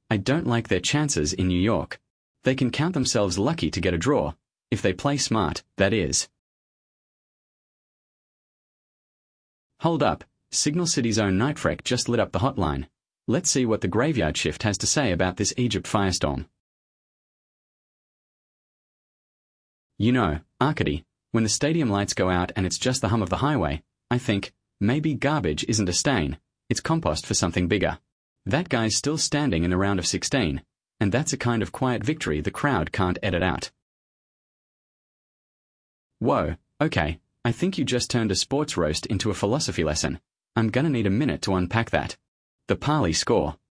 I don't like their chances in New York. They can count themselves lucky to get a draw, if they play smart, that is. Hold up, Signal City's own Nightfreck just lit up the hotline. Let's see what the graveyard shift has to say about this Egypt firestorm. You know, Arkady, when the stadium lights go out and it's just the hum of the highway, I think, maybe garbage isn't a stain, it's compost for something bigger. That guy's still standing in the round of 16, and that's a kind of quiet victory the crowd can't edit out. Whoa, okay, I think you just turned a sports roast into a philosophy lesson. I'm gonna need a minute to unpack that. The Parley score.